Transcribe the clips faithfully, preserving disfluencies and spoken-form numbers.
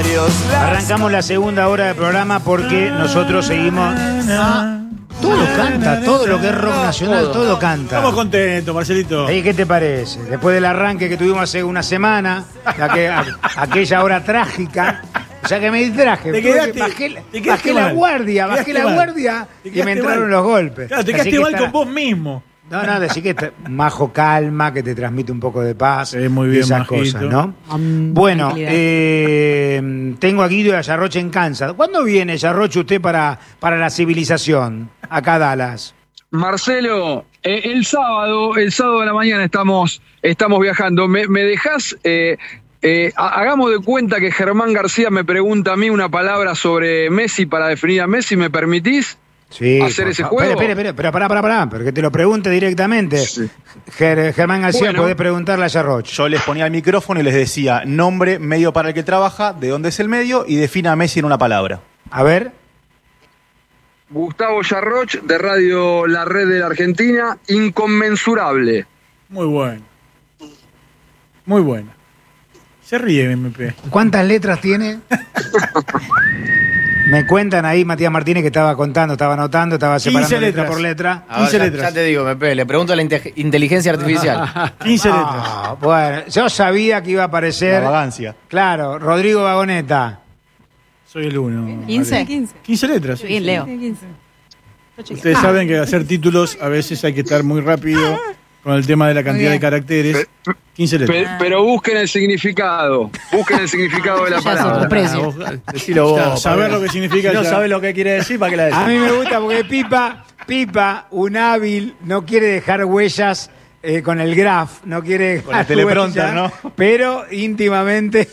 varios. Arrancamos la segunda hora del programa porque nosotros seguimos... Ah, todo canta, todo lo que es rock nacional, todo, todo canta. Estamos contentos, Marcelito. ¿Y qué te parece? Después del arranque que tuvimos hace una semana, aqu aquella hora trágica, o sea que me distraje. Te quedaste, bajé te bajé la guardia, bajé la mal. guardia y me entraron mal. los golpes. Claro, te quedaste mal con vos mismo. No, no, decir que te, majo calma, que te transmite un poco de paz. Sí, muy bien, esas majito. cosas, ¿no? Um, bueno, eh, tengo a Guido y a Yarroche en Kansas. ¿Cuándo viene, Yarroche, usted para, para la civilización, acá a Dallas? Marcelo, eh, el sábado, el sábado de la mañana estamos, estamos viajando. ¿Me, me dejás? Eh, eh, hagamos de cuenta que Germán García me pregunta a mí una palabra sobre Messi para definir a Messi, ¿me permitís? Sí, hacer ese juego. Espera, espera, espera, pero pará, pará, pará, pero que te lo pregunte directamente. Sí. Ger Germán García, bueno, podés preguntarle a Yarroche. Yo les ponía el micrófono y les decía nombre, medio para el que trabaja, de dónde es el medio y defina a Messi en una palabra. A ver. Gustavo Yarroche, de Radio La Red de la Argentina, inconmensurable. Muy bueno. Muy bueno. Se ríe, M P. ¿Cuántas letras tiene? Me cuentan ahí Matías Martínez que estaba contando, estaba anotando, estaba separando letra por letra. Ahora, quince ya, letras. Ya te digo, Mepe, le pregunto a la inte inteligencia artificial. quince letras. Ah, bueno, yo sabía que iba a aparecer. La vagancia. Claro, Rodrigo Vagoneta. Soy el uno. ¿quince? Vale. quince. quince letras. Bien, Leo. Ustedes ah. saben que hacer títulos a veces hay que estar muy rápido con el tema de la cantidad de caracteres. quince letras. Pero, pero busquen el significado. Busquen el significado de la palabra. Precio. Decilo vos. Claro, saber lo que significa. Si no ya. sabes lo que quiere decir, ¿para qué la decís? A mí me gusta porque Pipa, Pipa, un hábil, no quiere dejar huellas eh, con el graph, no quiere dejar con el teleprompter, huellas, ¿no? Pero íntimamente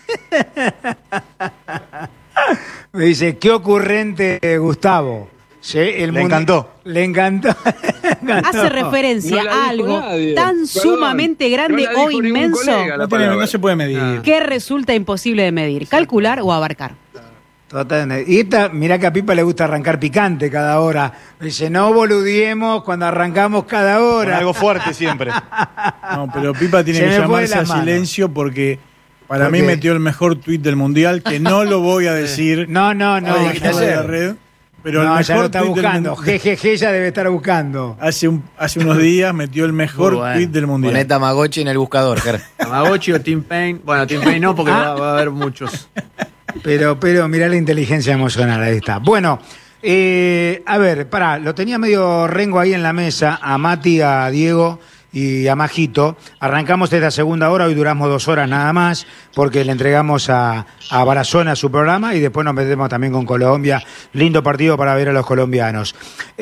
me dice, qué ocurrente, Gustavo. Sí, el le, mundo, encantó. le encantó. Le encantó. Hace referencia no a algo nadie. tan Perdón, sumamente grande no o inmenso colega, no, tiene, no se puede medir. Ah. que resulta imposible de medir, calcular o abarcar. Totalmente. Y esta, mirá que a Pipa le gusta arrancar picante cada hora. Me dice, no boludiemos cuando arrancamos cada hora. Con algo fuerte siempre. No, pero Pipa tiene Se que me fue llamarse la a mano. silencio porque para ¿Por mí qué? metió el mejor tuit del mundial, que no lo voy a decir. No, no, no. Ay, no, que está de la red. Pero no, el ya lo mejor está tuit del buscando. mundial. Jejeje, ya debe estar buscando. Hace, un, hace unos días metió el mejor Muy bueno. tuit del mundial. Poné Tamagotchi en el buscador, Ger. Tamagotchi o Tim Payne. Bueno, Tim Payne no, porque Ah. va, va a haber muchos. Pero, pero mirá la inteligencia emocional, ahí está. Bueno, eh, a ver, pará, lo tenía medio rengo ahí en la mesa, a Mati, a Diego y a Majito. Arrancamos esta segunda hora, hoy duramos dos horas nada más, porque le entregamos a, a Barazona su programa y después nos metemos también con Colombia. Lindo partido para ver a los colombianos.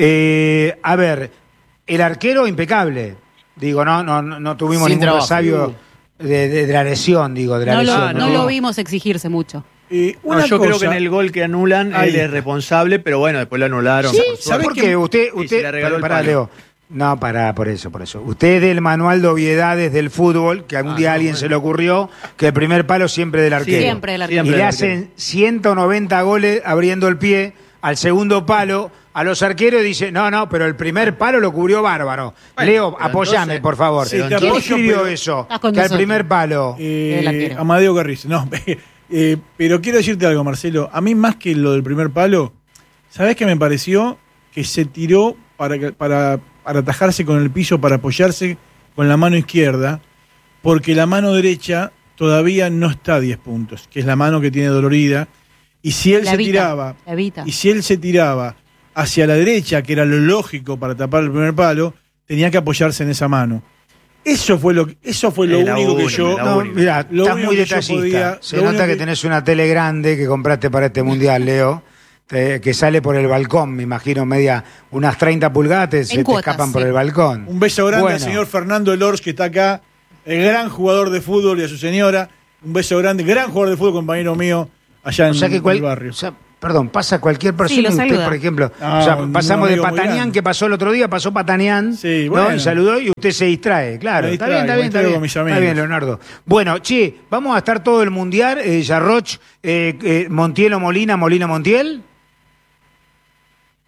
Eh, a ver, el arquero impecable. Digo, no, no, no tuvimos Sin ningún trabajo. resabio de, de, de la lesión, digo, de la No, lesión. lo, no no. lo vimos exigirse mucho. Eh, No, una yo cosa, creo que en el gol que anulan, Ahí. él es responsable, pero bueno, después lo anularon. Sí, por ¿sabe suerte. por qué? Usted, Y usted, se le regaló el pará, palo. Leo. No, pará, por eso, por eso. Usted es del manual de obviedades del fútbol, que algún Ah, día a no, alguien bueno. se le ocurrió, que el primer palo siempre del arquero. Siempre el arquero. Y Siempre le el hacen ciento noventa goles abriendo el pie al segundo palo. A los arqueros dice, no, no, pero el primer palo lo cubrió bárbaro. Bueno, Leo, pero apoyame, entonces- por favor. Sí, te ¿Quién apoyo, escribió pero- eso? Estás con Que al nosotros. primer palo... Eh, El arquero. Amadeo Carrizo. No, eh, pero quiero decirte algo, Marcelo. A mí, más que lo del primer palo, ¿sabés qué me pareció? Que se tiró para, que- para, para atajarse con el piso, para apoyarse con la mano izquierda, porque la mano derecha todavía no está a diez puntos, que es la mano que tiene dolorida. Y si él La se evita, tiraba, la evita. y si él se tiraba hacia la derecha, que era lo lógico para tapar el primer palo, tenía que apoyarse en esa mano. Eso fue lo, eso fue lo Es la único que única, yo... la No, única. mira, Lo estás único muy que yo detallista. podía- Se lo nota único que que- tenés una tele grande que compraste para este mundial, Leo, te- que sale por el balcón, me imagino, media, unas treinta pulgadas, te- se te cuotas, escapan por sí. el balcón. Un beso grande Bueno. al señor Fernando Elors, que está acá, el gran jugador de fútbol, y a su señora. Un beso grande, gran jugador de fútbol, compañero mío, allá en, O sea que cual- el barrio. o sea, perdón, pasa cualquier persona, lo usted, saluda. por ejemplo. Ah, o sea, un pasamos de amigo muy Patanián, grande. que pasó el otro día, pasó Patanián, Sí, ¿no? bueno. Y saludó y usted se distrae, claro. Me Está bien, está distraigo, bien, me está distraigo bien. con mis Está amigos. bien, Leonardo. Bueno, che, vamos a estar todo el mundial, eh, Yarroch, eh, eh, Montiel o Molina, Molina Montiel.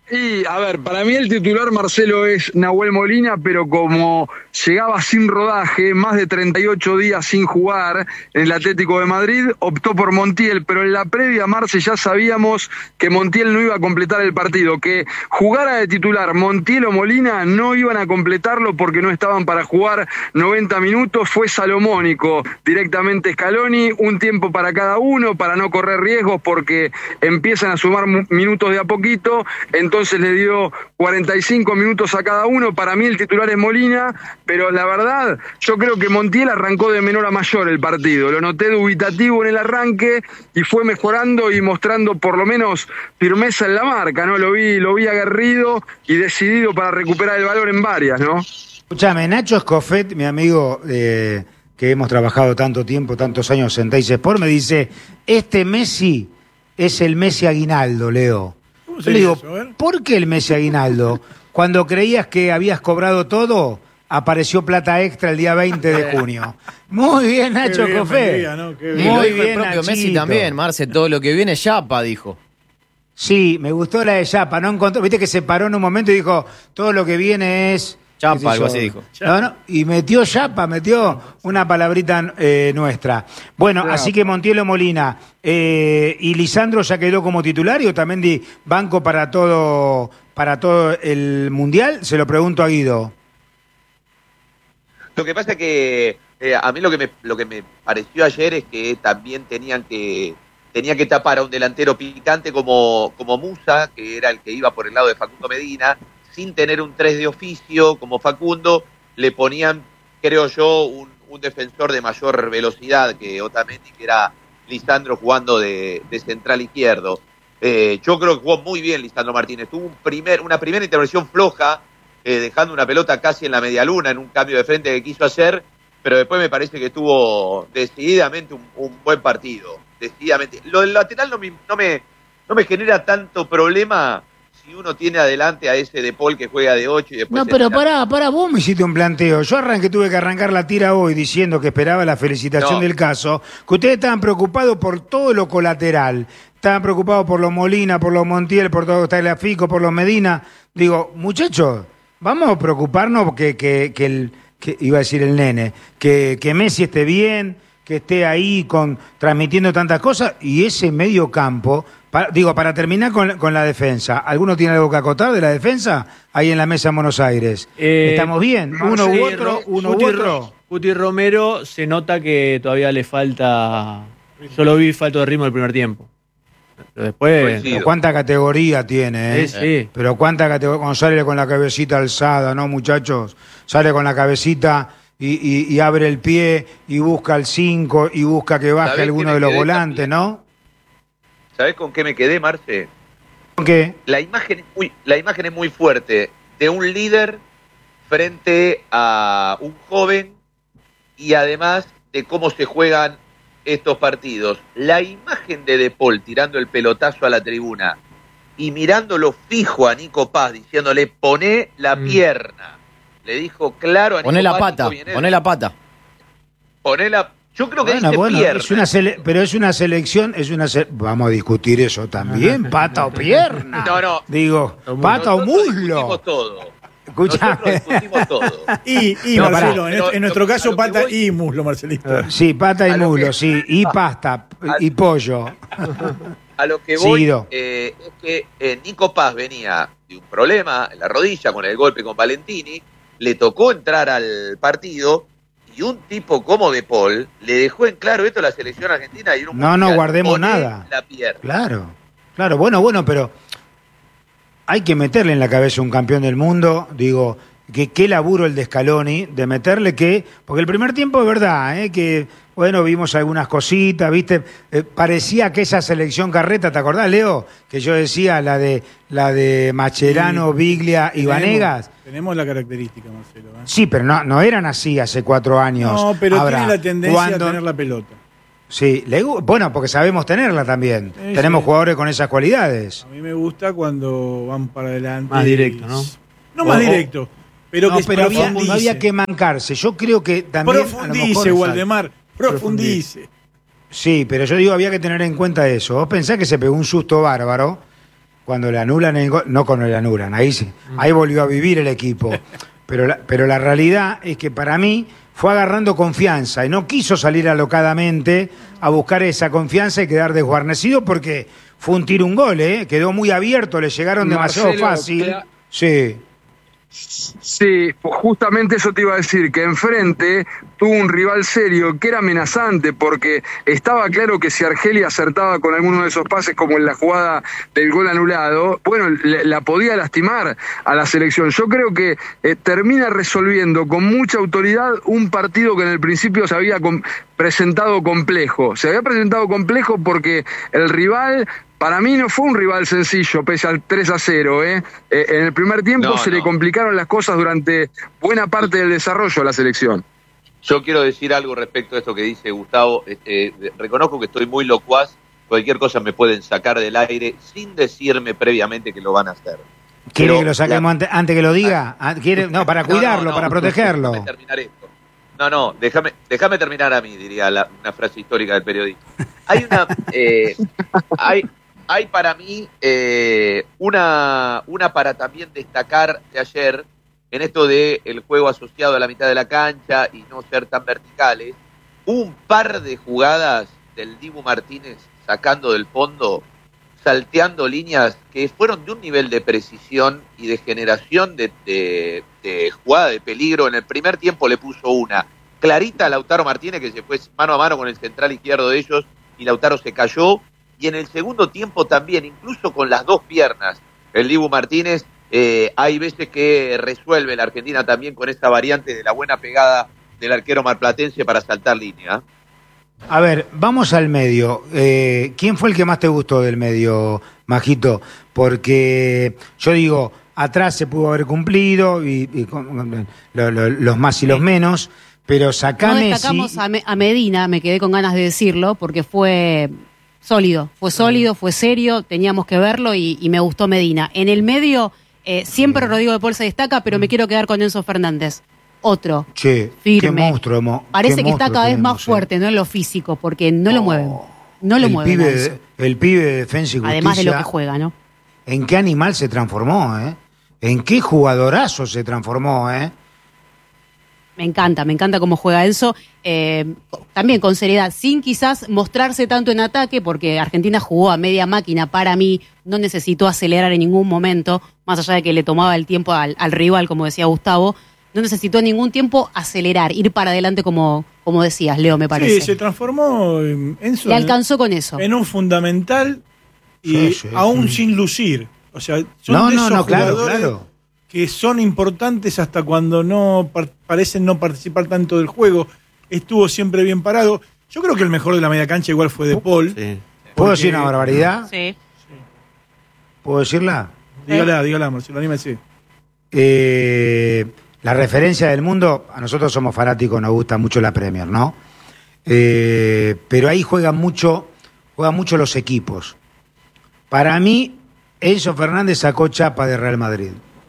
Y, a ver, para mí el titular, Marcelo, es Nahuel Molina, pero como llegaba sin rodaje, más de treinta y ocho días sin jugar en el Atlético de Madrid, optó por Montiel, pero en la previa, Marce, ya sabíamos que Montiel no iba a completar el partido, que jugara de titular Montiel o Molina no iban a completarlo porque no estaban para jugar noventa minutos, fue salomónico directamente Scaloni, un tiempo para cada uno, para no correr riesgos porque empiezan a sumar minutos de a poquito, entonces Entonces le dio cuarenta y cinco minutos a cada uno. Para mí el titular es Molina, pero la verdad, yo creo que Montiel arrancó de menor a mayor el partido. Lo noté dubitativo en el arranque y fue mejorando y mostrando por lo menos firmeza en la marca, ¿no? Lo vi, lo vi aguerrido y decidido para recuperar el valor en varias, ¿no? Escúchame, Nacho Escofet, mi amigo eh, que hemos trabajado tanto tiempo, tantos años en Teis Sport, me dice, este Messi es el Messi Aguinaldo, Leo. Yo le digo, eso, ¿por qué el Messi Aguinaldo? Cuando creías que habías cobrado todo, apareció plata extra el día veinte de junio. Muy bien, Nacho Cofé. ¿No? Muy bien, el propio Nachito. Messi también, Marce, todo lo que viene Yapa, dijo. Sí, me gustó la de Yapa, no encontró, viste que se paró en un momento y dijo, todo lo que viene es... Chapa, algo así dijo. No, no, y metió Chapa, metió una palabrita eh, nuestra. Bueno, claro. Así que Montiel o Molina. Eh, ¿Y Lisandro ya quedó como titular o también di banco para todo, para todo el Mundial? Se lo pregunto a Guido. Lo que pasa es que eh, a mí lo que, me, lo que me pareció ayer es que también tenían que, tenía que tapar a un delantero picante como, como Musa, que era el que iba por el lado de Facundo Medina. Sin tener un tres de oficio como Facundo, le ponían, creo yo, un, un defensor de mayor velocidad que Otamendi, que era Lisandro jugando de, de central izquierdo. Eh, yo creo que jugó muy bien Lisandro Martínez. Tuvo un primer, una primera intervención floja, eh, dejando una pelota casi en la media luna en un cambio de frente que quiso hacer, pero después me parece que tuvo decididamente un, un buen partido. Decididamente. Lo del lateral no me, no me, no me genera tanto problema si uno tiene adelante a ese De Paul que juega de ocho y después... No, pero pará, pará, vos me hiciste un planteo. Yo arranqué, tuve que arrancar la tira hoy diciendo que esperaba la felicitación no. del caso, que ustedes estaban preocupados por todo lo colateral. Estaban preocupados por los Molina, por los Montiel, por todo Tagliafico, por los Medina. Digo, muchachos, vamos a preocuparnos que, que, que el... Que, iba a decir el nene, que, que Messi esté bien, que esté ahí con transmitiendo tantas cosas, y ese medio campo... Para, digo, para terminar con, con la defensa, ¿alguno tiene algo que acotar de la defensa? Ahí en la mesa en Buenos Aires. Eh, ¿Estamos bien? ¿Uno u otro? ¿Uno u otro? Cuti Romero se nota que todavía le falta... Yo lo vi falto de ritmo el primer tiempo. Pero después... Pero ¿cuánta categoría tiene? Eh? Sí, sí. Pero ¿cuánta categoría? Cuando sale con la cabecita alzada, ¿no, muchachos? Sale con la cabecita... Y, y, y abre el pie y busca el cinco y busca que baje alguno de los volantes, también, ¿no? ¿Sabés con qué me quedé, Marce? ¿Con qué? La imagen, es muy, la imagen es muy fuerte de un líder frente a un joven y además de cómo se juegan estos partidos. La imagen de De Paul tirando el pelotazo a la tribuna y mirándolo fijo a Nico Paz diciéndole, poné la mm. pierna. Le dijo claro a Nico Poné la Paz, pata, poné la pata. Poné la... Yo creo que bueno, dice bueno, pierna. Es una sele- pero es una selección, es una se- vamos a discutir eso también, pata o pierna. No, no. Digo, pata o muslo. Discutimos todo. Escuchame. Nosotros discutimos todo. Y, y No, Marcelo, pará. en, Pero, en nuestro lo- caso lo que pata voy- y muslo, Marcelito. Sí, pata y A lo muslo, que- sí, y pasta, y pollo. A lo que Sí, voy Guido. eh, es que eh, Nico Paz venía de un problema en la rodilla con el golpe con Valentini, le tocó entrar al partido y un tipo como De Paul le dejó en claro esto a la selección argentina. Y en un No, no mundial, guardemos poné nada. La pierna. Claro, claro, bueno, bueno, pero hay que meterle en la cabeza a un campeón del mundo, digo, que qué laburo el de Scaloni, de meterle que, porque el primer tiempo es verdad, ¿eh? Que, bueno, vimos algunas cositas, ¿viste? Eh, parecía que esa selección carreta, ¿te acordás, Leo? Que yo decía, la de la de Mascherano, Sí. Biglia y Tenemos- Vanegas. Tenemos la característica, Marcelo. ¿eh? Sí, pero no, no eran así hace cuatro años. No, pero Ahora, tiene la tendencia cuando- a tener la pelota. Sí, le gu- bueno, porque sabemos tenerla también. Sí, Tenemos sí. jugadores con esas cualidades. A mí me gusta cuando van para adelante. Más y- directo, ¿no? No más O- directo, pero no, que pero había, profundice. no había que mancarse. Yo creo que también. a lo Profundice, mejor- Waldemar, profundice. Sí, pero yo digo, había que tener en cuenta eso. Vos pensás que se pegó un susto bárbaro cuando le anulan el gol, no cuando le anulan, ahí sí, ahí volvió a vivir el equipo. Pero la, pero la realidad es que para mí fue agarrando confianza y no quiso salir alocadamente a buscar esa confianza y quedar desguarnecido porque fue un tiro un gol, ¿eh? Quedó muy abierto, le llegaron demasiado Marcelo, fácil. queda- Sí. Sí, justamente eso te iba a decir, que enfrente tuvo un rival serio que era amenazante porque estaba claro que si Argelia acertaba con alguno de esos pases como en la jugada del gol anulado, bueno, le- la podía lastimar a la selección. Yo creo que eh, termina resolviendo con mucha autoridad un partido que en el principio se había com- presentado complejo. Se había presentado complejo porque el rival... Para mí no fue un rival sencillo, pese al tres a cero. ¿eh? Eh, en el primer tiempo No, se no. le complicaron las cosas durante buena parte del desarrollo a la selección. Yo quiero decir algo respecto a esto que dice Gustavo. Este, reconozco que estoy muy locuaz. Cualquier cosa me pueden sacar del aire sin decirme previamente que lo van a hacer. ¿Quiere Pero que lo saquemos la- antes, antes que lo diga? Ah, ¿quiere? No, para No, cuidarlo, no, no. para protegerlo. Déjame terminar esto. No, no, déjame, déjame terminar a mí, diría la- una frase histórica del periodismo. Hay una, eh, hay, hay para mí eh, una, una para también destacar de ayer en esto de el juego asociado a la mitad de la cancha y no ser tan verticales. Hubo un par de jugadas del Dibu Martínez sacando del fondo, salteando líneas que fueron de un nivel de precisión y de generación de, de, de jugada de peligro. En el primer tiempo le puso una clarita a Lautaro Martínez, que se fue mano a mano con el central izquierdo de ellos, y Lautaro se cayó. Y en el segundo tiempo también, incluso con las dos piernas, el Dibu Martínez, eh, hay veces que resuelve la Argentina también con esa variante de la buena pegada del arquero marplatense para saltar línea. A ver, vamos al medio. Eh, ¿Quién fue el que más te gustó del medio, Majito? Porque yo digo, atrás se pudo haber cumplido, y, y con, lo, lo, los más y los menos, pero sacá No Messi. destacamos a, Me- a Medina, me quedé con ganas de decirlo, porque fue sólido, fue sólido, fue serio, teníamos que verlo y, y me gustó Medina. En el medio, eh, siempre Rodrigo de Paul se destaca, pero me quiero quedar con Enzo Fernández. Otro, Che, firme. qué monstruo. mo- Parece qué que está monstruo cada vez tenemos, más eh. fuerte, no en lo físico, porque no lo Oh, mueven. No lo el mueven. Pibe a Enzo. de, el pibe de Defensa y Justicia. Además de lo que juega, ¿no? ¿En qué animal se transformó, eh? ¿En qué jugadorazo se transformó, eh? Me encanta, me encanta cómo juega Enzo. Eh, también con seriedad, sin quizás mostrarse tanto en ataque, porque Argentina jugó a media máquina para mí, no necesitó acelerar en ningún momento, más allá de que le tomaba el tiempo al, al rival, como decía Gustavo, no necesitó en ningún tiempo acelerar, ir para adelante como, como decías, Leo, me parece. Sí, se transformó en Enzo Le en- alcanzó con eso. en un fundamental y Sí, sí, aún sí. sin lucir. O sea, son No, de no, esos no, claro, jugadores claro. que son importantes hasta cuando no par- parecen no participar tanto del juego. Estuvo siempre bien parado. Yo creo que el mejor de la media cancha igual fue De Paul. Sí. ¿Puedo Porque- decir una barbaridad? Sí. ¿Puedo decirla? Dígala, dígala, Marcelo, anímese. Eh, la referencia del mundo, a nosotros somos fanáticos, nos gusta mucho la Premier, ¿no? Eh, pero ahí juegan mucho, juegan mucho los equipos. Para mí, Enzo Fernández sacó chapa de Real Madrid.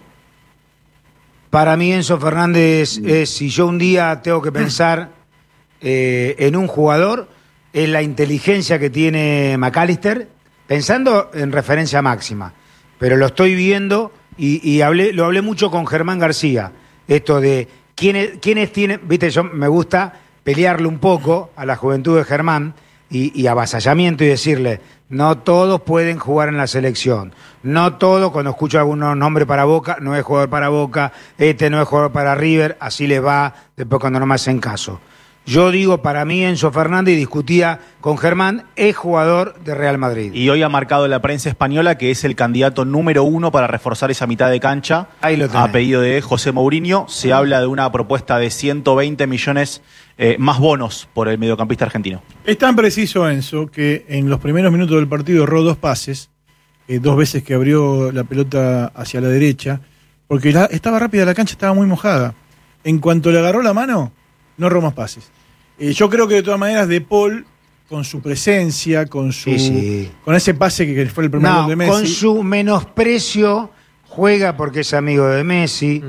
Para mí, Enzo Fernández es, si yo un día tengo que pensar eh, en un jugador, es la inteligencia que tiene McAllister, pensando en referencia máxima. Pero lo estoy viendo y, y hablé, lo hablé mucho con Germán García. Esto de quiénes, quiénes tienen, viste, yo me gusta pelearle un poco a la juventud de Germán y, y avasallamiento y decirle, no todos pueden jugar en la selección. No todos, cuando escucho algunos nombres para Boca, no es jugador para Boca, este no es jugador para River, así les va después cuando no me hacen caso. Yo digo, para mí Enzo Fernández, y discutía con Germán, es jugador de Real Madrid. Y hoy ha marcado la prensa española que es el candidato número uno para reforzar esa mitad de cancha. Ahí lo tenés. A pedido de José Mourinho, se habla de una propuesta de ciento veinte millones eh, más bonos por el mediocampista argentino. Es tan preciso Enzo que en los primeros minutos del partido erró dos pases, eh, dos veces que abrió la pelota hacia la derecha, porque la- estaba rápida la cancha, estaba muy mojada. En cuanto le agarró la mano, no erró más pases. Eh, yo creo que de todas maneras De Paul, con su presencia, con su Sí, sí. con ese pase que, que fue el primer No, gol de Messi. con su menosprecio juega porque es amigo de Messi. Mm.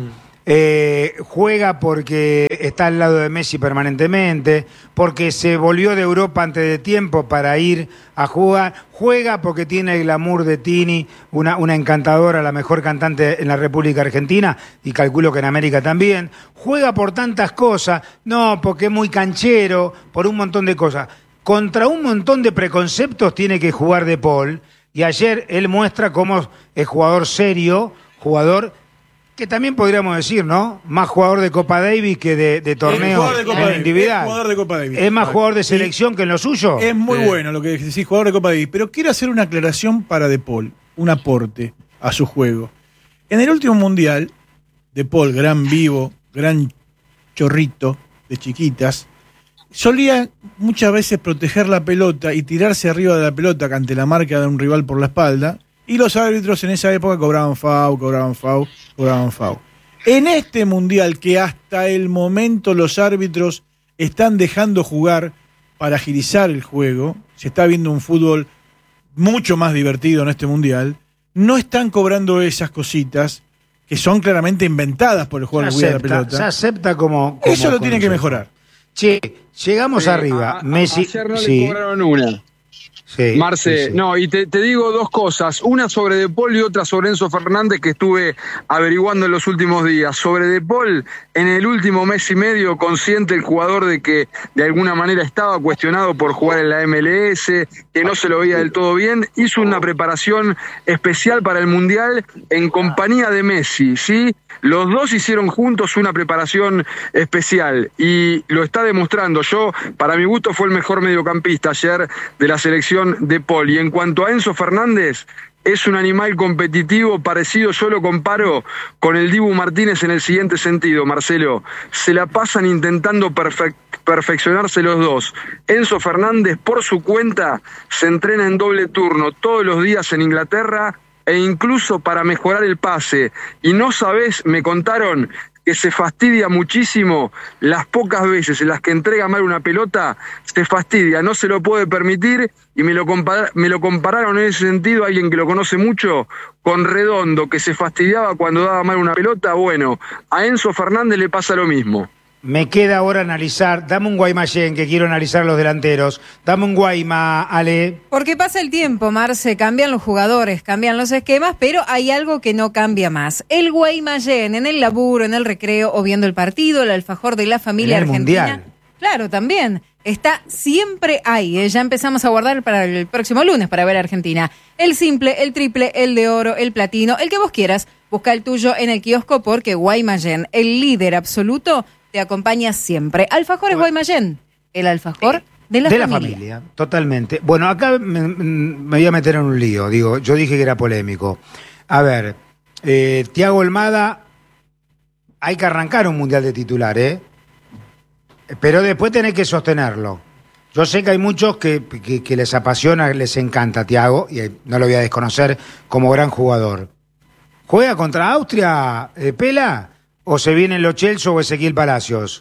Eh, juega porque está al lado de Messi permanentemente, porque se volvió de Europa antes de tiempo para ir a jugar, juega porque tiene el glamour de Tini, una, una encantadora, la mejor cantante en la República Argentina, y calculo que en América también, juega por tantas cosas, no, porque es muy canchero, por un montón de cosas. Contra un montón de preconceptos tiene que jugar De Paul, y ayer él muestra cómo es jugador serio, jugador que también podríamos decir, ¿no? Más jugador de Copa Davis que de, de torneo de Copa en Davis, individual. Es jugador de Copa Davis. Es más jugador de selección que en lo suyo. Es muy Sí. bueno lo que decís, jugador de Copa Davis. Pero quiero hacer una aclaración para De Paul, un aporte a su juego. En el último mundial, De Paul, gran vivo, gran chorrito de chiquitas, solía muchas veces proteger la pelota y tirarse arriba de la pelota ante la marca de un rival por la espalda. Y los árbitros en esa época cobraban foul, cobraban foul, cobraban foul. En este mundial, que hasta el momento los árbitros están dejando jugar para agilizar el juego, se está viendo un fútbol mucho más divertido en este mundial, no están cobrando esas cositas que son claramente inventadas por el jugador que cuida la pelota. Se acepta como, como Eso lo tienen que mejorar. Che, llegamos Sí, arriba. a- a- Messi. Ayer no sí, le cobraron una. sí, Marce, sí, sí. no, y te, te digo dos cosas, una sobre De Paul y otra sobre Enzo Fernández que estuve averiguando en los últimos días. Sobre De Paul, en el último mes y medio, consciente el jugador de que de alguna manera estaba cuestionado por jugar en la M L S, que no se lo veía del todo bien, hizo una preparación especial para el Mundial en compañía de Messi, ¿sí? Los dos hicieron juntos una preparación especial y lo está demostrando. Yo, para mi gusto, fue el mejor mediocampista ayer de la selección De Paul. Y en cuanto a Enzo Fernández, es un animal competitivo parecido, yo lo comparo con el Dibu Martínez en el siguiente sentido, Marcelo. Se la pasan intentando perfec- perfeccionarse los dos. Enzo Fernández, por su cuenta, se entrena en doble turno todos los días en Inglaterra, e incluso para mejorar el pase. Y no sabés, me contaron que se fastidia muchísimo las pocas veces en las que entrega mal una pelota, se fastidia, no se lo puede permitir, y me lo, compara- me lo compararon en ese sentido, alguien que lo conoce mucho, con Redondo, que se fastidiaba cuando daba mal una pelota. Bueno, a Enzo Fernández le pasa lo mismo. Me queda ahora analizar. Dame un Guaymallén, que quiero analizar los delanteros. Dame un Guayma, Ale. Porque pasa el tiempo, Marce, cambian los jugadores, cambian los esquemas, pero hay algo que no cambia más. El Guaymallén, en el laburo, en el recreo o viendo el partido, el alfajor de la familia En el argentina. Mundial. Claro, también. Está siempre ahí. ¿eh? Ya empezamos a guardar para el próximo lunes para ver a Argentina. El simple, el triple, el de oro, el platino, el que vos quieras. Busca el tuyo en el kiosco porque Guaymallén, el líder absoluto, te acompaña siempre. Alfajores Guaymallén, el alfajor de la de familia. la familia, totalmente. Bueno, acá me, me voy a meter en un lío. Digo, yo dije que era polémico. A ver, eh, Thiago Almada, hay que arrancar un mundial de titular, ¿eh? Pero después tenés que sostenerlo. Yo sé que hay muchos que, que, que les apasiona, les encanta Thiago, y no lo voy a desconocer como gran jugador. ¿Juega contra Austria, eh, Pela? ¿O se vienen los Chelsea o Ezequiel Palacios?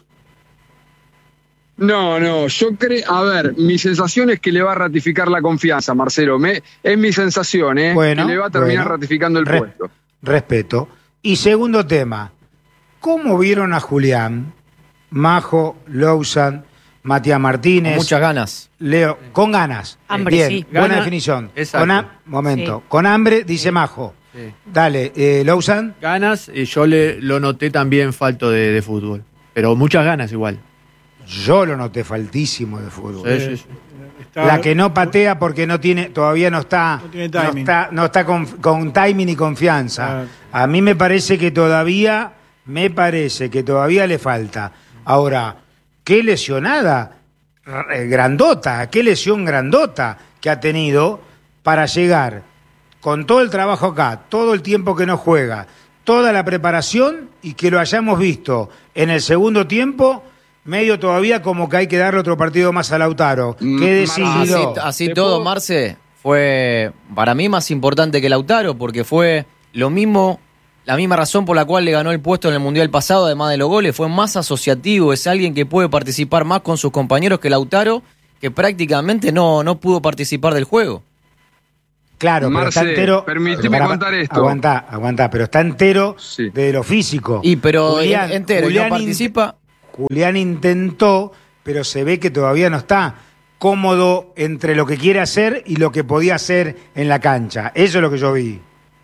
No, no, yo creo, a ver, mi sensación es que le va a ratificar la confianza, Marcelo. Me, es mi sensación, ¿eh? Bueno, que le va a terminar bueno. ratificando el Re- puesto. Respeto. Y segundo tema, ¿cómo vieron a Julián, Majo, Lousan, Matías Martínez? Con muchas ganas. Leo, con ganas. Hambre, Bien, sí. buena Gana- definición. Exacto. Con ha- momento. Sí. Con hambre, dice Majo. Sí. Dale, eh, Lousan. Ganas, y yo le, lo noté también falto de, de fútbol. Pero muchas ganas igual. Yo lo noté faltísimo de fútbol. Sí, sí, sí. Está- La que no patea porque no tiene, todavía no está, No tiene no timing. está, no está con, con timing y confianza. Ah. A mí me parece que todavía, me parece que todavía le falta. Ahora, qué lesionada, eh, grandota, qué lesión grandota que ha tenido para llegar con todo el trabajo acá, todo el tiempo que no juega, toda la preparación, y que lo hayamos visto en el segundo tiempo, medio todavía como que hay que darle otro partido más a Lautaro. Mm, Qué Así, decidido. así ¿Te todo, puedo- Marce, fue para mí más importante que Lautaro, porque fue lo mismo, la misma razón por la cual le ganó el puesto en el Mundial pasado, además de los goles, fue más asociativo, es alguien que puede participar más con sus compañeros que Lautaro, que prácticamente no, no pudo participar del juego. Claro, Marce, pero está entero. permitime Para- contar esto. Aguantá, aguantá, pero está entero Sí. de lo físico. Y pero Julián- en- entero, y Julián no in- participa. Julián intentó, pero se ve que todavía no está cómodo entre lo que quiere hacer y lo que podía hacer en la cancha. Eso es lo que yo vi.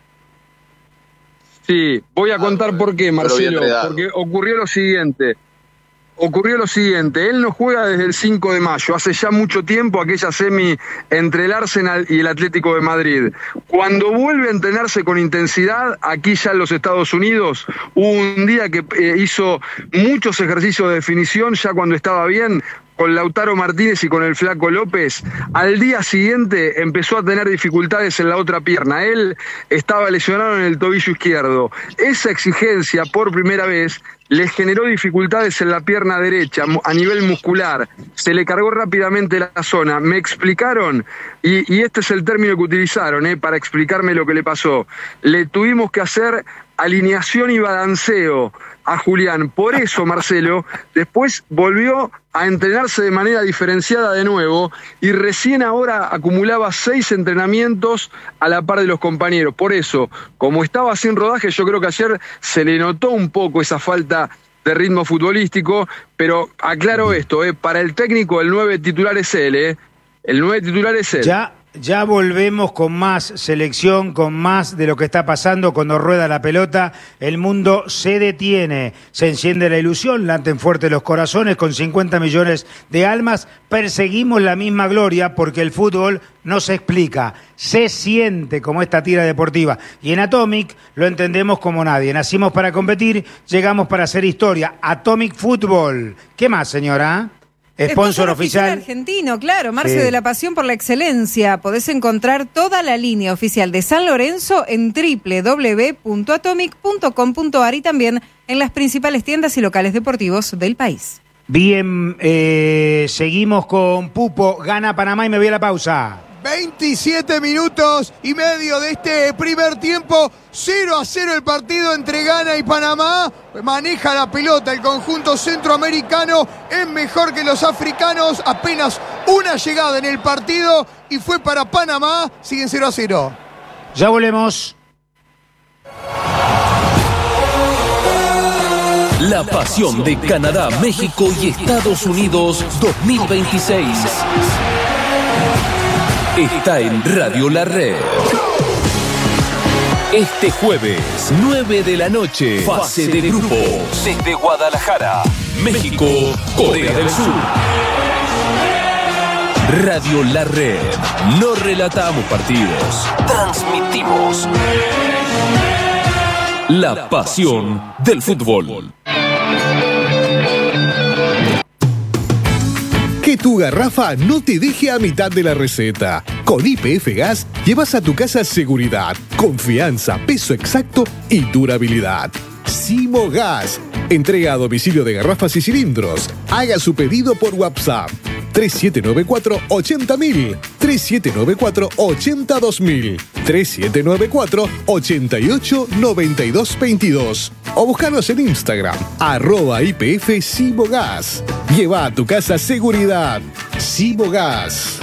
Sí, voy a contar por qué, Pero bien Marcelo. enredado. Porque ocurrió lo siguiente. Ocurrió lo siguiente, él no juega desde el cinco de mayo, hace ya mucho tiempo aquella semi entre el Arsenal y el Atlético de Madrid. Cuando vuelve a entrenarse con intensidad, aquí ya en los Estados Unidos, hubo un día que eh, hizo muchos ejercicios de definición, ya cuando estaba bien, con Lautaro Martínez y con el Flaco López. Al día siguiente empezó a tener dificultades en la otra pierna. Él estaba lesionado en el tobillo izquierdo. Esa exigencia, por primera vez, le generó dificultades en la pierna derecha a nivel muscular. Se le cargó rápidamente la zona. Me explicaron, y, y este es el término que utilizaron eh, para explicarme lo que le pasó. Le tuvimos que hacer alineación y balanceo a Julián. Por eso, Marcelo, después volvió a entrenarse de manera diferenciada de nuevo y recién ahora acumulaba seis entrenamientos a la par de los compañeros. Por eso, como estaba sin rodaje, yo creo que ayer se le notó un poco esa falta de ritmo futbolístico, pero aclaro esto, eh, para el técnico el nueve titular es él, eh. El nueve titular es él. Ya, ya volvemos con más selección, con más de lo que está pasando cuando rueda la pelota. El mundo se detiene, se enciende la ilusión, laten fuerte los corazones con cincuenta millones de almas. Perseguimos la misma gloria porque el fútbol no se explica, se siente como esta tira deportiva. Y en Atomic lo entendemos como nadie. Nacimos para competir, llegamos para hacer historia. Atomic Fútbol. ¿Qué más, señora? Sponsor oficial. argentino, claro, Marce Sí. de la Pasión por la Excelencia. Podés encontrar toda la línea oficial de San Lorenzo en doble u doble u doble u punto atomic punto com punto a r y también en las principales tiendas y locales deportivos del país. Bien, eh, seguimos con Pupo. Gana Panamá y me voy a la pausa. veintisiete minutos y medio de este primer tiempo, cero a cero el partido entre Ghana y Panamá. Maneja la pelota el conjunto centroamericano, es mejor que los africanos, apenas una llegada en el partido y fue para Panamá, siguen cero a cero. Ya volvemos. La pasión de Canadá, México y Estados Unidos dos mil veintiséis. Está en Radio La Red. Este jueves, nueve de la noche, fase de grupos. Desde Guadalajara, México, Corea del Sur. Radio La Red. No relatamos partidos. Transmitimos la pasión del fútbol. Que tu garrafa no te deje a mitad de la receta. Con Y P F Gas llevas a tu casa seguridad, confianza, peso exacto y durabilidad. Simo Gas. Entrega a domicilio de garrafas y cilindros. Haga su pedido por WhatsApp. tres siete nueve cuatro, ochenta mil. tres siete nueve cuatro, ochenta dos mil. tres siete nueve cuatro, ochenta y ocho, noventa y dos veintidós. O búscanos en Instagram, arroba I P F Simo Gas. Lleva a tu casa seguridad. Simo Gas.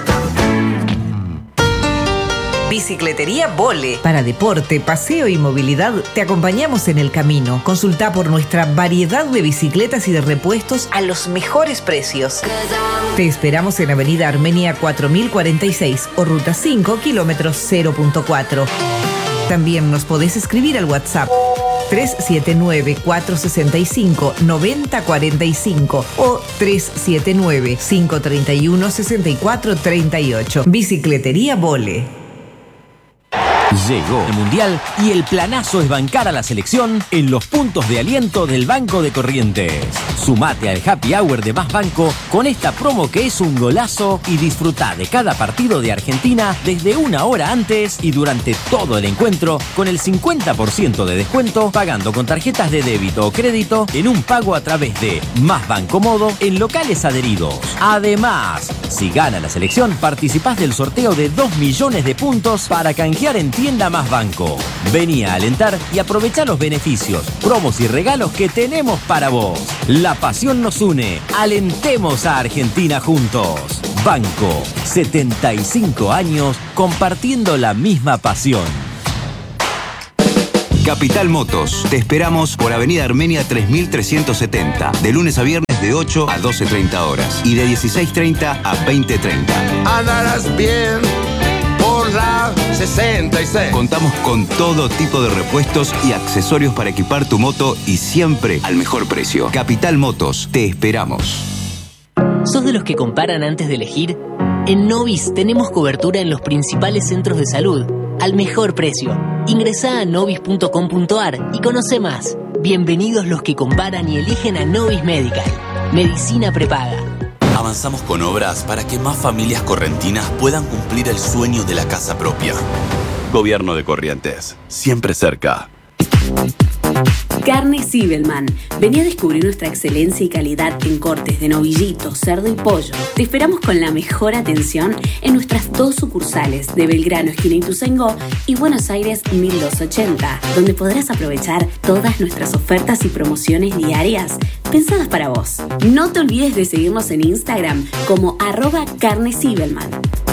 Bicicletería Vole. Para deporte, paseo y movilidad, te acompañamos en el camino. Consulta por nuestra variedad de bicicletas y de repuestos a los mejores precios. Te esperamos en Avenida Armenia cuatro mil cuarenta y seis o Ruta cinco, kilómetros cero punto cuatro. También nos podés escribir al WhatsApp tres siete nueve, cuatro seis cinco, nueve cero cuatro cinco o tres siete nueve, cinco tres uno, seis cuatro tres ocho. Bicicletería Vole. Llegó el Mundial y el planazo es bancar a la selección en los puntos de aliento del Banco de Corrientes. Sumate al Happy Hour de Más Banco con esta promo que es un golazo y disfruta de cada partido de Argentina desde una hora antes y durante todo el encuentro con el cincuenta por ciento de descuento pagando con tarjetas de débito o crédito en un pago a través de Más Banco Modo en locales adheridos. Además, si gana la selección, participás del sorteo de dos millones de puntos para canjear en Tienda Más Banco. Vení a alentar y aprovecha los beneficios, promos y regalos que tenemos para vos. La pasión nos une. Alentemos a Argentina juntos. Banco, setenta y cinco años compartiendo la misma pasión. Capital Motos. Te esperamos por Avenida Armenia tres mil trescientos setenta. De lunes a viernes de ocho a doce treinta horas. Y de dieciséis treinta a veinte treinta. Andarás bien por la sesenta y seis. Contamos con todo tipo de repuestos y accesorios para equipar tu moto y siempre al mejor precio. Capital Motos. Te esperamos. ¿Sos de los que comparan antes de elegir? En Novis tenemos cobertura en los principales centros de salud, al mejor precio. Ingresá a novis punto com punto ar y conoce más. Bienvenidos los que comparan y eligen a Novis Medical. Medicina prepaga. Avanzamos con obras para que más familias correntinas puedan cumplir el sueño de la casa propia. Gobierno de Corrientes, siempre cerca. Carne Zibelman. Vení a descubrir nuestra excelencia y calidad en cortes de novillito, cerdo y pollo. Te esperamos con la mejor atención en nuestras dos sucursales de Belgrano, esquina Ituzaingó, y Buenos Aires mil doscientos ochenta, donde podrás aprovechar todas nuestras ofertas y promociones diarias pensadas para vos. No te olvides de seguirnos en Instagram como arroba carne Zibelman.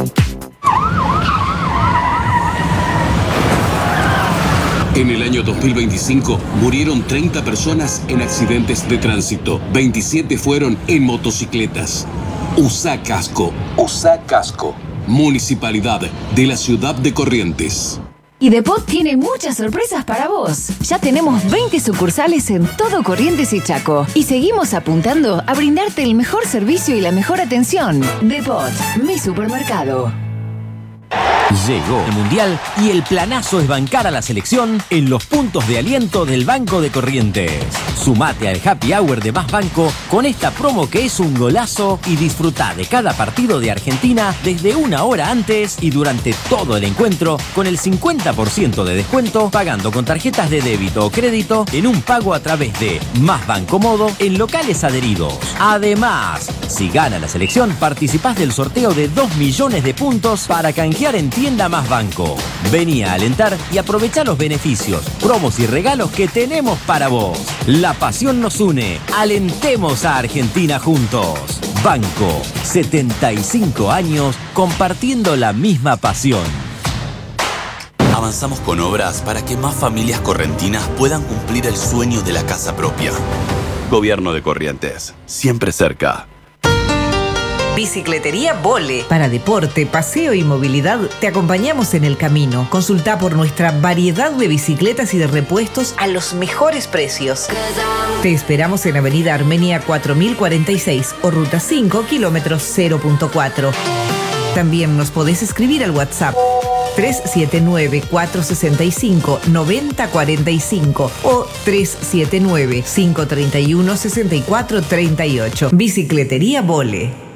En el año dos mil veinticinco murieron treinta personas en accidentes de tránsito. veintisiete fueron en motocicletas. Usá casco. Usá casco. Municipalidad de la Ciudad de Corrientes. Y Depot tiene muchas sorpresas para vos. Ya tenemos veinte sucursales en todo Corrientes y Chaco. Y seguimos apuntando a brindarte el mejor servicio y la mejor atención. Depot, mi supermercado. Llegó el Mundial y el planazo es bancar a la selección en los puntos de aliento del Banco de Corrientes. Sumate al Happy Hour de Más Banco con esta promo que es un golazo y disfruta de cada partido de Argentina desde una hora antes y durante todo el encuentro con el cincuenta por ciento de descuento pagando con tarjetas de débito o crédito en un pago a través de Más Banco Modo en locales adheridos. Además, si gana la selección, participás del sorteo de dos millones de puntos para canjear en Tienda Más Banco. Vení a alentar y aprovechá los beneficios, promos y regalos que tenemos para vos. La pasión nos une. Alentemos a Argentina juntos. Banco, setenta y cinco años compartiendo la misma pasión. Avanzamos con obras para que más familias correntinas puedan cumplir el sueño de la casa propia. Gobierno de Corrientes, siempre cerca. Bicicletería Vole. Para deporte, paseo y movilidad, te acompañamos en el camino. Consulta por nuestra variedad de bicicletas y de repuestos a los mejores precios. Te esperamos en Avenida Armenia cuatro mil cuarenta y seis o Ruta cinco, kilómetros cero punto cuatro. También nos podés escribir al WhatsApp tres siete nueve, cuatro seis cinco, nueve cero cuatro cinco o tres siete nueve, cinco tres uno, seis cuatro tres ocho. Bicicletería Vole.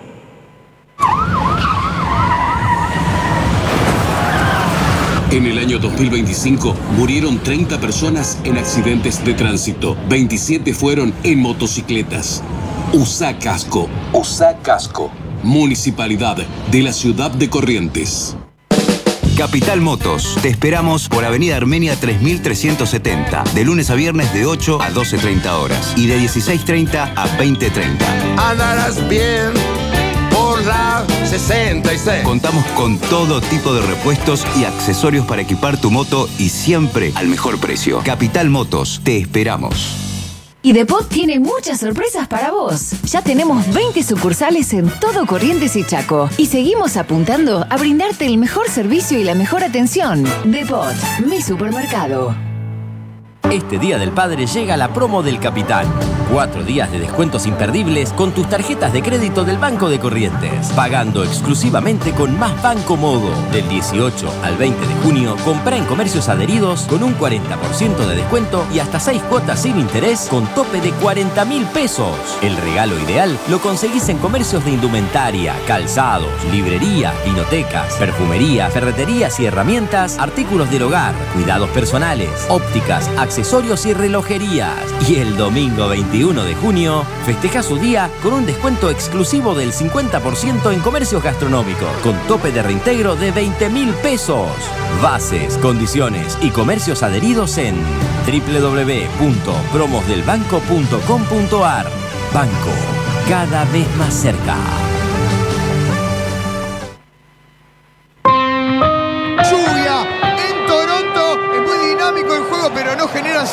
En el año dos mil veinticinco murieron treinta personas en accidentes de tránsito. veintisiete fueron en motocicletas. Usá casco. Usá casco. Municipalidad de la Ciudad de Corrientes. Capital Motos. Te esperamos por Avenida Armenia tres mil trescientos setenta. De lunes a viernes de ocho a doce treinta horas. Y de dieciséis treinta a veinte treinta. Andarás bien por la sesenta y seis. Contamos con todo tipo de repuestos y accesorios para equipar tu moto y siempre al mejor precio. Capital Motos. Te esperamos. Y Depot tiene muchas sorpresas para vos. Ya tenemos veinte sucursales en todo Corrientes y Chaco. Y seguimos apuntando a brindarte el mejor servicio y la mejor atención. Depot, mi supermercado. Este Día del Padre llega la promo del Capitán. Cuatro días de descuentos imperdibles con tus tarjetas de crédito del Banco de Corrientes. Pagando exclusivamente con Más Banco Modo. Del dieciocho al veinte de junio, comprá en comercios adheridos con un cuarenta por ciento de descuento y hasta seis cuotas sin interés con tope de cuarenta mil pesos. El regalo ideal lo conseguís en comercios de indumentaria, calzados, librerías, vinotecas, perfumería, ferreterías y herramientas, artículos del hogar, cuidados personales, ópticas, accesorios y relojerías. Y el domingo veintiuno de junio festeja su día con un descuento exclusivo del cincuenta por ciento en comercios gastronómicos, con tope de reintegro de veinte mil pesos. Bases, condiciones y comercios adheridos en doble u doble u doble u punto promos del banco punto com punto ar. Banco, cada vez más cerca.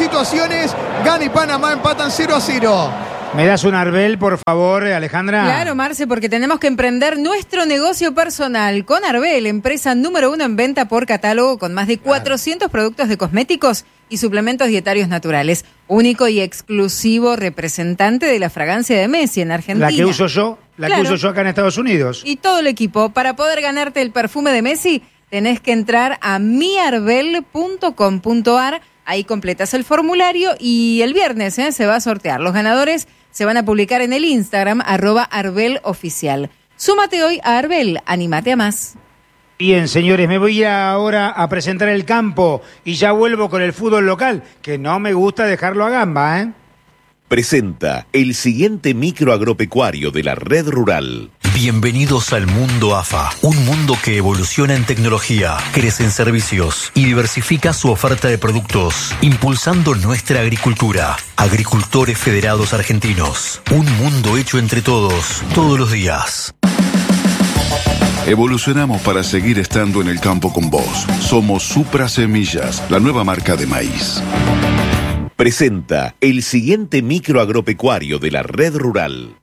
situaciones. Gana y Panamá empatan cero a cero. ¿Me das un Arbel, por favor, Alejandra? Claro, Marce, porque tenemos que emprender nuestro negocio personal con Arbel, empresa número uno en venta por catálogo con más de cuatrocientos productos de cosméticos y suplementos dietarios naturales. Único y exclusivo representante de la fragancia de Messi en Argentina. La que uso yo, la Claro. que uso yo acá en Estados Unidos. Y todo el equipo. Para poder ganarte el perfume de Messi, tenés que entrar a mi arbel punto com punto a r. Ahí completas el formulario y el viernes ¿eh? se va a sortear. Los ganadores se van a publicar en el Instagram, arroba Arbel Oficial. Súmate hoy a Arbel, anímate a más. Bien, señores, me voy ahora a presentar el campo y ya vuelvo con el fútbol local, que no me gusta dejarlo a gamba, ¿eh? Presenta el siguiente micro agropecuario de la Red Rural. Bienvenidos al mundo A F A, un mundo que evoluciona en tecnología, crece en servicios y diversifica su oferta de productos, impulsando nuestra agricultura. Agricultores Federados Argentinos, un mundo hecho entre todos, todos los días. Evolucionamos para seguir estando en el campo con vos. Somos Supra Semillas, la nueva marca de maíz. Presenta el siguiente micro agropecuario de la Red Rural.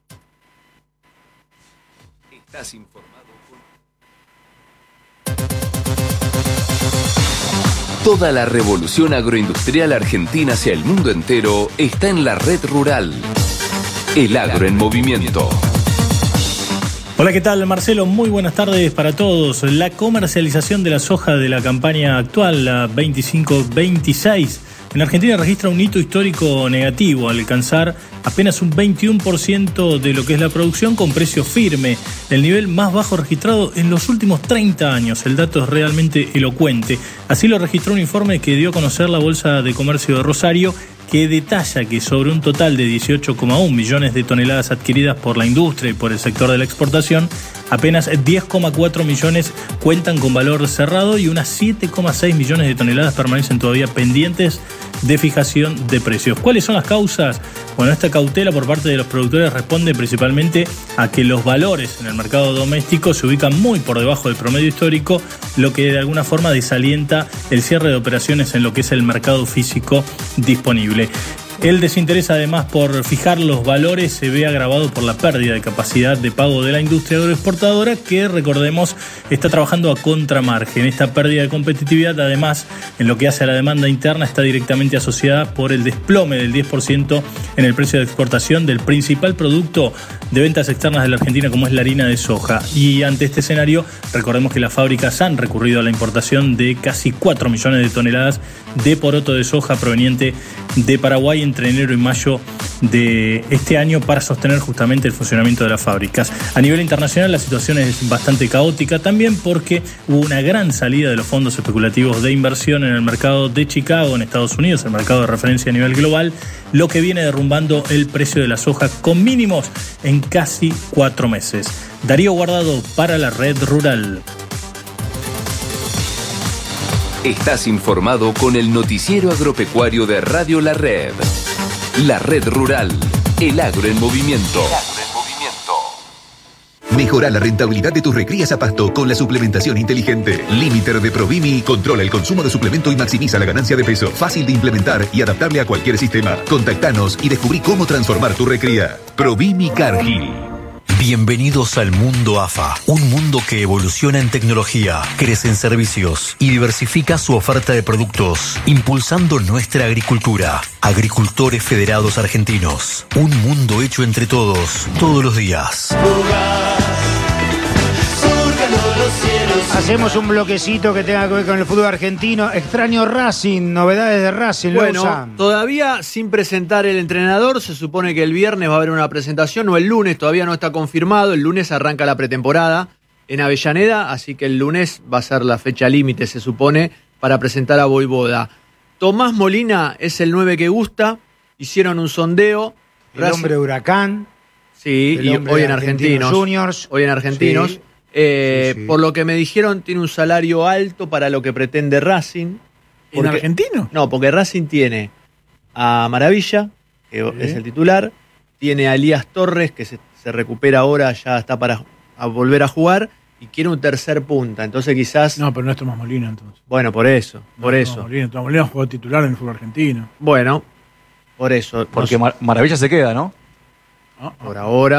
Estás informado con... Toda la revolución agroindustrial argentina hacia el mundo entero está en la Red Rural. El agro en movimiento. Hola, ¿qué tal, Marcelo? Muy buenas tardes para todos. La comercialización de la soja de la campaña actual, la veinticinco veintiséis, en Argentina registra un hito histórico negativo al alcanzar apenas un veintiuno por ciento de lo que es la producción con precio firme, el nivel más bajo registrado en los últimos treinta años. El dato es realmente elocuente. Así lo registró un informe que dio a conocer la Bolsa de Comercio de Rosario, que detalla que sobre un total de dieciocho coma uno millones de toneladas adquiridas por la industria y por el sector de la exportación, apenas diez coma cuatro millones cuentan con valor cerrado y unas siete coma seis millones de toneladas permanecen todavía pendientes de fijación de precios. ¿Cuáles son las causas? Bueno, esta cautela por parte de los productores responde principalmente a que los valores en el mercado doméstico se ubican muy por debajo del promedio histórico, lo que de alguna forma desalienta el cierre de operaciones en lo que es el mercado físico disponible. El desinterés, además, por fijar los valores se ve agravado por la pérdida de capacidad de pago de la industria agroexportadora, que, recordemos, está trabajando a contramargen. Esta pérdida de competitividad, además, en lo que hace a la demanda interna, está directamente asociada por el desplome del diez por ciento en el precio de exportación del principal producto de ventas externas de la Argentina, como es la harina de soja. Y ante este escenario, recordemos que las fábricas han recurrido a la importación de casi cuatro millones de toneladas de poroto de soja proveniente de Paraguay entre enero y mayo de este año para sostener justamente el funcionamiento de las fábricas. A nivel internacional la situación es bastante caótica también porque hubo una gran salida de los fondos especulativos de inversión en el mercado de Chicago, en Estados Unidos, el mercado de referencia a nivel global, lo que viene derrumbando el precio de la soja con mínimos en casi cuatro meses. Darío Guardado para la Red Rural. Estás informado con el noticiero agropecuario de Radio La Red. La Red Rural, el agro en movimiento. Mejora la rentabilidad de tus recrías a pasto con la suplementación inteligente. Limiter de Provimi controla el consumo de suplemento y maximiza la ganancia de peso. Fácil de implementar y adaptable a cualquier sistema. Contactanos y descubrí cómo transformar tu recría. Provimi Cargill. Bienvenidos al mundo A F A, un mundo que evoluciona en tecnología, crece en servicios y diversifica su oferta de productos, impulsando nuestra agricultura. Agricultores Federados Argentinos, un mundo hecho entre todos, todos los días. Hacemos un bloquecito que tenga que ver con el fútbol argentino. Extraño Racing, novedades de Racing. Bueno, Lousa. todavía sin presentar el entrenador, se supone que el viernes va a haber una presentación, o el lunes, todavía no está confirmado. El lunes arranca la pretemporada en Avellaneda, así que el lunes va a ser la fecha límite, se supone, para presentar a Voivoda. Tomás Molina es el nueve que gusta, hicieron un sondeo. El Racing, hombre huracán. Sí, y hoy en Argentinos. Juniors. Hoy en Argentinos. Sí. Eh, sí, sí. Por lo que me dijeron, tiene un salario alto para lo que pretende Racing. ¿En argentino? No, porque Racing tiene a Maravilla, que sí. es el titular, tiene a Elías Torres, que se, se recupera ahora, ya está para a volver a jugar, y quiere un tercer punta. Entonces quizás... No, pero no es Tomás Molina entonces. Bueno, por eso, No por es eso. Tomás Molina, Tomás Molina jugó titular en el fútbol argentino. Bueno, por eso. Porque no sé. Mar- Maravilla se queda, ¿no? Por ahora.